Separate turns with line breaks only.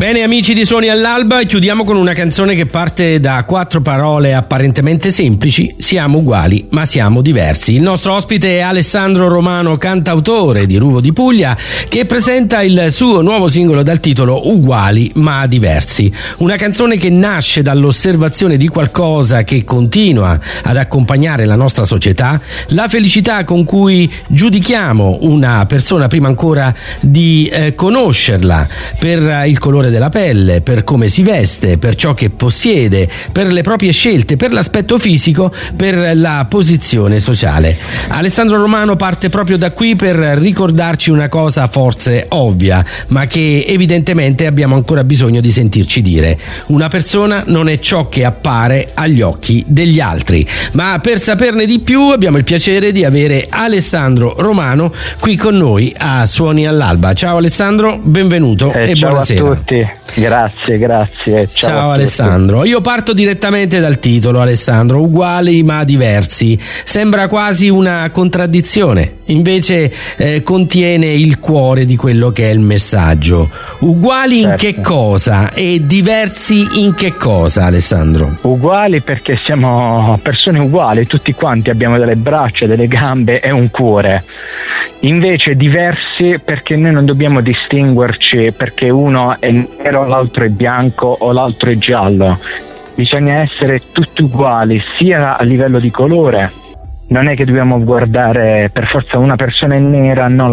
Bene amici di Suoni all'Alba, chiudiamo con una canzone che parte da 4 parole apparentemente semplici: siamo uguali ma siamo diversi. Il nostro ospite è Alessandro Romano, cantautore di Ruvo di Puglia, che presenta il suo nuovo singolo dal titolo Uguali ma diversi. Una canzone che nasce dall'osservazione di qualcosa che continua ad accompagnare la nostra società, la felicità con cui giudichiamo una persona prima ancora di conoscerla, per il colore della pelle, per come si veste, per ciò che possiede, per le proprie scelte, per l'aspetto fisico, per la posizione sociale. Alessandro Romano parte proprio da qui per ricordarci una cosa forse ovvia, ma che evidentemente abbiamo ancora bisogno di sentirci dire: una persona non è ciò che appare agli occhi degli altri. Ma per saperne di più abbiamo il piacere di avere Alessandro Romano qui con noi a Suoni all'Alba. Ciao Alessandro, benvenuto e
ciao
buonasera.
a tutti, grazie.
Ciao Alessandro, io parto direttamente dal titolo, Alessandro, uguali ma diversi. Sembra quasi una contraddizione, invece contiene il cuore di quello che è il messaggio. Uguali in che cosa e diversi in che cosa, Alessandro?
Uguali perché siamo persone uguali, tutti quanti abbiamo delle braccia, delle gambe e un cuore. Invece diversi perché noi non dobbiamo distinguerci perché uno è nero, l'altro è bianco o l'altro è giallo. Bisogna essere tutti uguali sia a livello di colore. Non è che dobbiamo guardare per forza una persona è nera, no,